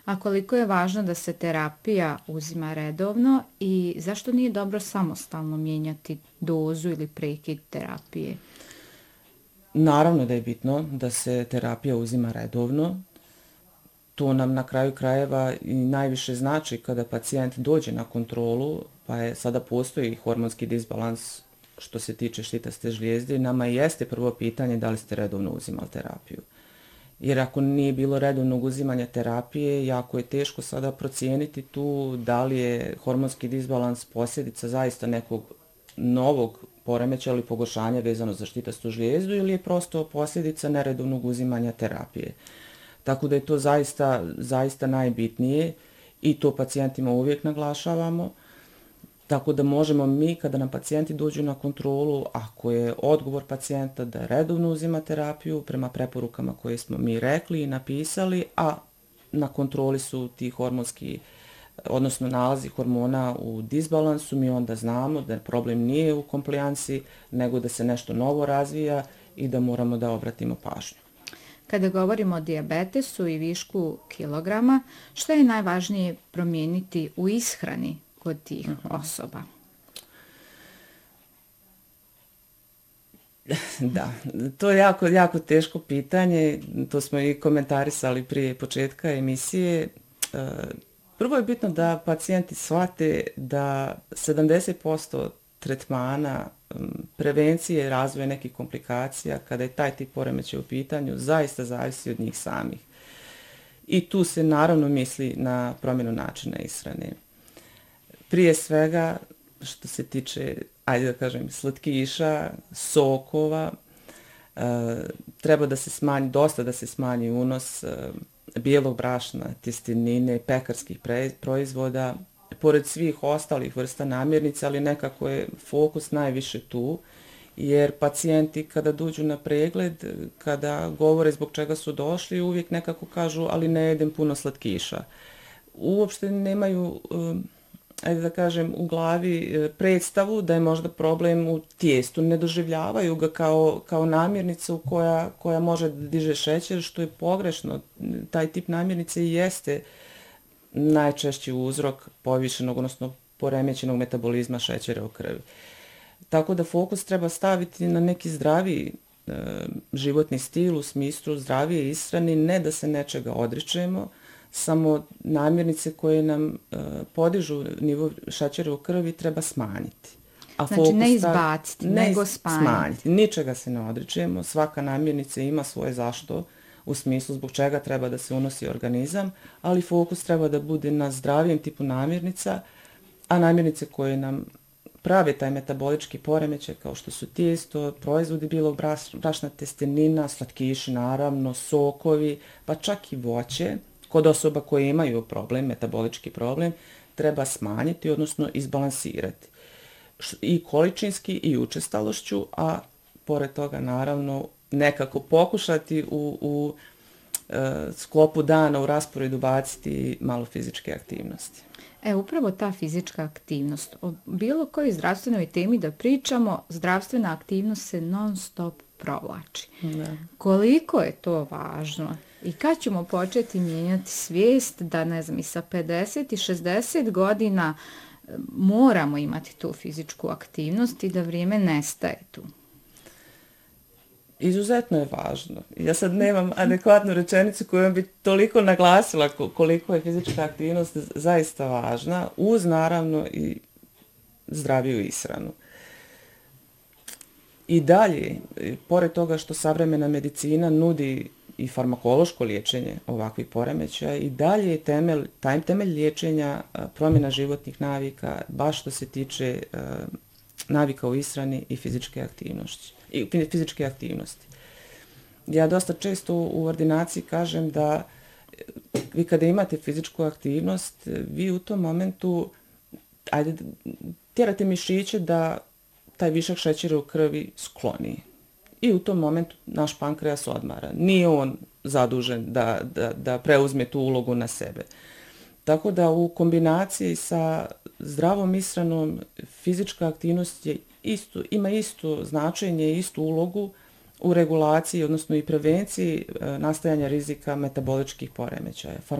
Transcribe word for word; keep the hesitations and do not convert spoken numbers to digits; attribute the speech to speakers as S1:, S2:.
S1: A koliko je važno da se terapija uzima redovno i zašto nije dobro samostalno mijenjati dozu ili prekid terapije?
S2: Naravno da je bitno da se terapija uzima redovno. To nam na kraju krajeva i najviše znači kada pacijent dođe na kontrolu, pa je sada postoji hormonski disbalans što se tiče štitaste žlijezde. Nama jeste prvo pitanje da li ste redovno uzimali terapiju. Jer ako nije bilo redovnog uzimanja terapije, jako je teško sada procijeniti tu da li je hormonski disbalans posljedica zaista nekog novog poremećaja ili pogoršanja vezano za štitastu žlijezdu ili je prosto posljedica neredovnog uzimanja terapije. Tako da je to zaista, zaista najbitnije i to pacijentima uvijek naglašavamo. Tako da možemo mi, kada nam pacijenti dođu na kontrolu, ako je odgovor pacijenta da redovno uzima terapiju prema preporukama koje smo mi rekli i napisali, a na kontroli su ti hormonski, odnosno nalazi hormona u disbalansu, mi onda znamo da problem nije u komplijansi, nego da se nešto novo razvija i da moramo da obratimo pažnju.
S1: Kada govorimo o dijabetesu i višku kilograma, što je najvažnije promijeniti u ishrani kod tih uh-huh. osoba?
S2: Da, to je jako, jako teško pitanje, to smo i komentarisali prije početka emisije. Prvo je bitno da pacijenti shvate da sedamdeset posto tretmana prevencije razvoja nekih komplikacija kada je taj tip poremećaja u pitanju zaista zavisi od njih samih. I tu se naravno misli na promjenu načina ishrane. Prije svega što se tiče, ajde da kažem, slatkiša, sokova, e, treba da se smanji, dosta da se smanji unos e, bijelog brašna, tjestenine, pekarskih pre, proizvoda, pored svih ostalih vrsta namirnica, ali nekako je fokus najviše tu, jer pacijenti kada dođu na pregled, kada govore zbog čega su došli, uvijek nekako kažu, ali ne jedem puno slatkiša. Uopšte nemaju, ajde da kažem, u glavi predstavu da je možda problem u tijestu, ne doživljavaju ga kao, kao namirnicu koja, koja može da diže šećer, što je pogrešno. Taj tip namirnice i jeste najčešći uzrok povišenog, odnosno poremećenog metabolizma šećera u krvi. Tako da fokus treba staviti na neki zdraviji e, životni stil u smislu zdravije ishrane, ne da se nečega odričemo, samo namirnice koje nam e, podižu nivo šećera u krvi treba smanjiti.
S1: A znači ne izbaciti, stavi, nego ne smanjiti.
S2: smanjiti. Ničega se ne odričemo, svaka namirnica ima svoje zašto, u smislu zbog čega treba da se unosi organizam, ali fokus treba da bude na zdravijem tipu namirnica, a namirnice koje nam prave taj metabolički poremećaj kao što su tijesto, proizvodi bijelog brašna, testenina, slatkiši naravno, sokovi, pa čak i voće, kod osoba koje imaju problem, metabolički problem, treba smanjiti, odnosno izbalansirati. I količinski i učestalošću, a pored toga naravno nekako pokušati u, u e, sklopu dana u rasporedu baciti malo fizičke aktivnosti.
S1: E, upravo ta fizička aktivnost. O bilo kojoj zdravstvenoj temi da pričamo, zdravstvena aktivnost se non stop provlači. Da. Koliko je to važno? I kad ćemo početi mijenjati svijest da, ne znam, i sa pedeset i šezdeset godina moramo imati tu fizičku aktivnost i da vrijeme nestaje tu?
S2: Izuzetno je važno. Ja sad nemam adekvatnu rečenicu kojom bi toliko naglasila koliko je fizička aktivnost zaista važna, uz naravno i zdraviju ishranu. I dalje, pored toga što savremena medicina nudi i farmakološko liječenje ovakvih poremećaja, i dalje je temelj, taj temelj liječenja promjena životnih navika, baš što se tiče uh, navika u ishrani i fizičke aktivnosti. I fizičke aktivnosti. Ja dosta često u ordinaciji kažem da vi kada imate fizičku aktivnost, vi u tom momentu ajde, tjerate mišiće da taj višak šećera u krvi skloni. I u tom momentu naš pankreas odmara. Nije on zadužen da, da, da preuzme tu ulogu na sebe. Tako da u kombinaciji sa zdravom ishranom fizička aktivnost je isto, ima isto značenje, istu ulogu u regulaciji, odnosno i prevenciji nastajanja rizika metaboličkih poremećaja.